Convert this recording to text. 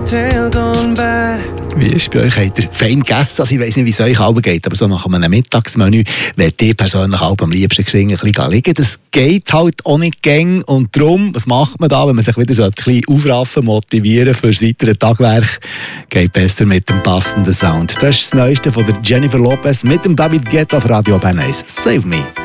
tail gone bad. Wie ist bei euch? Habt ihr fein gegessen? Also ich weiss nicht, wie es euch Alben geht, aber so nach einem Mittagsmenü möchte ich persönlich am liebsten ein bisschen liegen. Das geht halt auch nicht gäng. Und darum, was macht man da, wenn man sich wieder so ein bisschen aufraffen, motivieren für das weitere Tagwerk? Geht besser mit dem passenden Sound. Das ist das Neueste von der Jennifer Lopez mit dem David Guetta auf Radio Bern 1. Save Me.